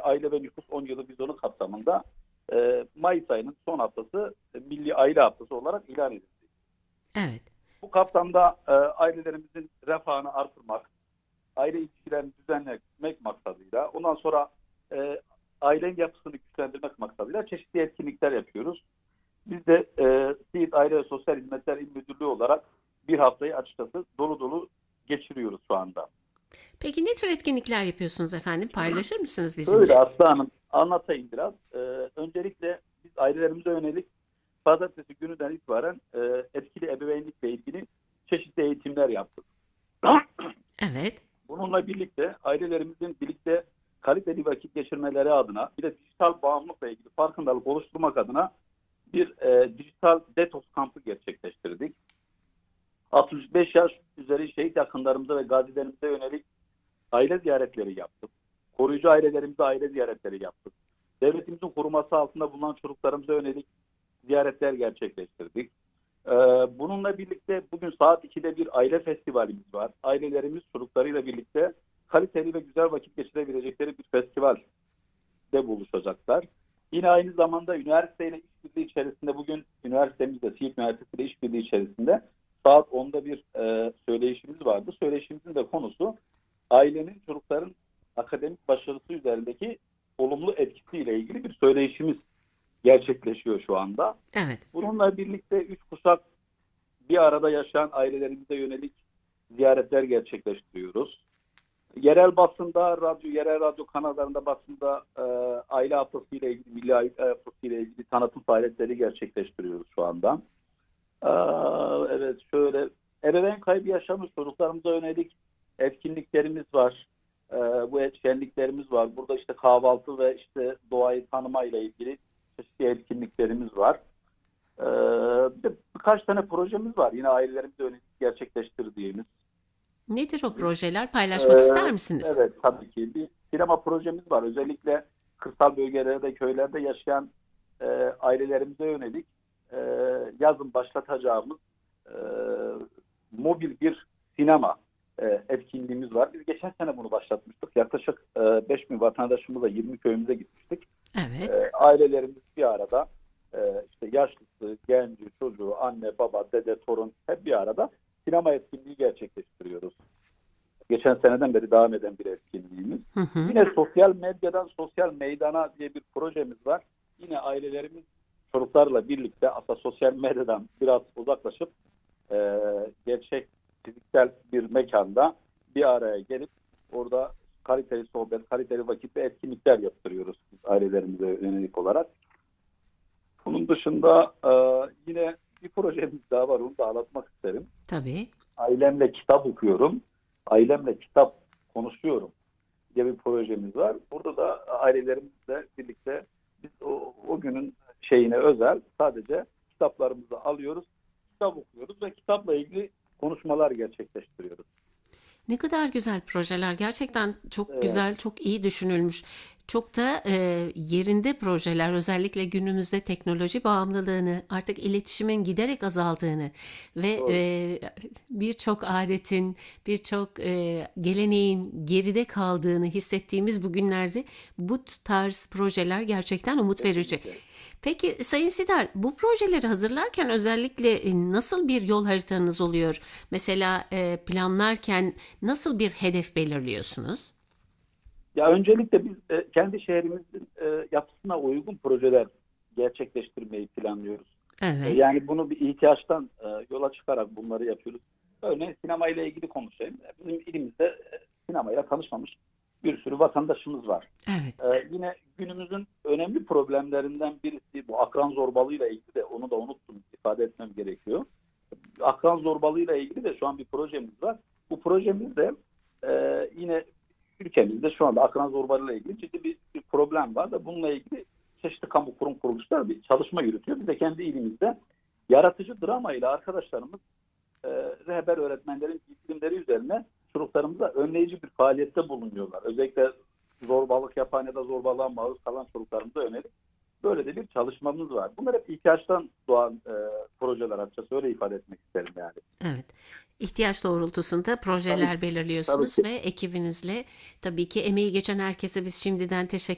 Aile ve Nüfus 10 Yılı Vizyonu kapsamında Mayıs ayının son haftası Milli Aile Haftası olarak ilan edildi. Evet. Bu kapsamda ailelerimizin refahını artırmak, aile ilişkilerini düzenlemek maksadıyla, ondan sonra ailenin yapısını güçlendirmek maksadıyla çeşitli etkinlikler yapıyoruz. Biz de Siirt Aile ve Sosyal Hizmetler İl Müdürlüğü olarak bir haftayı açıkçası dolu dolu geçiriyoruz şu anda. Peki ne tür etkinlikler yapıyorsunuz efendim? Paylaşır mısınız Şöyle bizimle? Aslı Hanım, anlatayım biraz. Öncelikle biz ailelerimize yönelik pazartesi gününden itibaren etkili ebeveynlikle ilgili çeşitli eğitimler yaptık. Evet. Bununla birlikte ailelerimizin birlikte kaliteli vakit geçirmeleri adına, bir de dijital bağımlılıkla ilgili farkındalık oluşturmak adına bir dijital detoks kampı gerçekleştirdik. 65 yaş üzeri şehit yakınlarımıza ve gazilerimize yönelik aile ziyaretleri yaptık. Koruyucu ailelerimize aile ziyaretleri yaptık. Devletimizin koruması altında bulunan çocuklarımıza yönelik ziyaretler gerçekleştirdik. Bununla birlikte bugün saat 2'de bir aile festivalimiz var. Ailelerimiz çocuklarıyla birlikte kaliteli ve güzel vakit geçirebilecekleri bir festivalde buluşacaklar. Yine aynı zamanda üniversiteyle işbirliği içerisinde bugün üniversitemizde, Siirt Üniversitesi ile işbirliği içerisinde saat 10'da bir söyleşimiz vardı. Söyleşimizin de konusu ailenin çocukların akademik başarısı üzerindeki olumlu etkisiyle ilgili bir söyleşimiz gerçekleşiyor şu anda. Evet. Bununla birlikte 3 kuşak bir arada yaşayan ailelerimize yönelik ziyaretler gerçekleştiriyoruz. Yerel basında, yerel radyo kanallarında basında aile haftası ile ilgili, milli aile haftası ile ilgili tanıtım faaliyetleri gerçekleştiriyoruz şu anda. Evet, şöyle ebeveyn kaybı yaşamış çocuklarımıza yönelik etkinliklerimiz var. Bu etkinliklerimiz var. Burada işte kahvaltı ve işte doğayı tanıma ile ilgili çeşitli etkinliklerimiz var. Bir de birkaç tane projemiz var. Yine ailelerimize yönelik gerçekleştirdiğimiz. Nedir o projeler? Paylaşmak ister Ee, misiniz? evet, tabii ki bir sinema projemiz var. Özellikle kırsal bölgelerde, köylerde yaşayan ailelerimize yönelik e, yazın başlatacağımız e, mobil bir sinema etkinliğimiz var. Biz geçen sene bunu başlatmıştık. Yaklaşık 5 bin vatandaşımızla 20 köyümüze gitmiştik. Evet. Ailelerimiz bir arada işte yaşlısı, genci, çocuğu, anne, baba, dede, torun hep bir arada sinema etkinliği gerçekleştiriyoruz. Geçen seneden beri devam eden bir etkinliğimiz. Hı hı. Yine sosyal medyadan sosyal meydana diye bir projemiz var. Yine ailelerimiz çocuklarla birlikte aslında sosyal medyadan biraz uzaklaşıp gerçek fiziksel bir mekanda bir araya gelip orada kaliteli sohbet, kaliteli vakit ve etkinlikler yaptırıyoruz biz ailelerimize yönelik olarak. Bunun dışında yine bir projemiz daha var, onu da anlatmak isterim. Tabii. Ailemle kitap okuyorum, ailemle kitap konuşuyorum diye bir projemiz var. Burada da ailelerimizle birlikte biz o günün şeyine özel sadece kitaplarımızı alıyoruz, kitap okuyoruz ve kitapla ilgili konuşmalar gerçekleştiriyoruz. Ne kadar güzel projeler. Gerçekten çok Evet, güzel, çok iyi düşünülmüş. Çok da yerinde projeler. Özellikle günümüzde teknoloji bağımlılığını, artık iletişimin giderek azaldığını ve doğru. birçok adetin, birçok geleneğin geride kaldığını hissettiğimiz bu günlerde bu tarz projeler gerçekten umut verici. Kesinlikle. Peki Sayın Sidar, bu projeleri hazırlarken özellikle nasıl bir yol haritanız oluyor? Mesela planlarken nasıl bir hedef belirliyorsunuz? Ya öncelikle biz kendi şehrimizin yapısına uygun projeler gerçekleştirmeyi planlıyoruz. Evet. Yani bunu bir ihtiyaçtan yola çıkarak bunları yapıyoruz. Örneğin sinema ile ilgili konuşayım. Bizim ilimizde sinemayla tanışmamış bir sürü vatandaşımız var. Evet. Yine günümüzün önemli problemlerinden birisi bu akran zorbalığıyla ilgili de onu da unuttum ifade etmem gerekiyor. Akran zorbalığıyla ilgili de şu an bir projemiz var. Bu projemizde yine ülkemizde şu anda akran zorbalığıyla ilgili ciddi bir problem var da bununla ilgili çeşitli kamu kurum kuruluşlar bir çalışma yürütüyor. Biz de kendi ilimizde yaratıcı drama ile arkadaşlarımız rehber öğretmenlerin iklimleri üzerine çocuklarımıza önleyici bir faaliyette bulunuyorlar. Özellikle zorbalık yapan ya da zorbalığa maruz kalan çocuklarımıza yönelik böyle de bir çalışmamız var. Bunlar hep ihtiyaçtan doğan projeler, açıkçası öyle ifade etmek isterim yani. Evet. İhtiyaç doğrultusunda Tabii projeler ki. Tabii belirliyorsunuz ki. ve ekibinizle tabii ki emeği geçen herkese biz şimdiden teşekkür